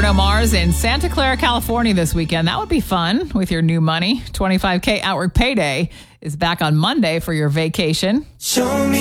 Bruno Mars in Santa Clara, California this weekend. That would be fun with your new money. $25K Outwork Payday is back on Monday for your vacation. Show me